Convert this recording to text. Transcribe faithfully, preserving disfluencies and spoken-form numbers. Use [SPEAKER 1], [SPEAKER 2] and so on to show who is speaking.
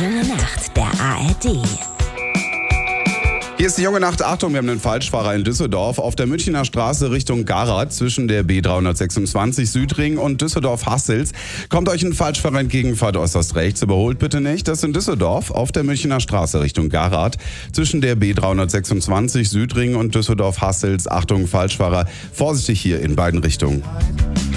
[SPEAKER 1] junge Nacht der A R D.
[SPEAKER 2] Hier ist die junge Nacht. Achtung, wir haben einen Falschfahrer in Düsseldorf. Auf der Münchner Straße Richtung Garath zwischen der B dreihundertsechsundzwanzig Südring und Düsseldorf-Hassels kommt euch ein Falschfahrer entgegen, fahrt äußerst rechts. Überholt bitte nicht. Das ist in Düsseldorf auf der Münchner Straße Richtung Garath zwischen der B dreihundertsechsundzwanzig Südring und Düsseldorf-Hassels. Achtung, Falschfahrer. Vorsichtig hier in beiden Richtungen.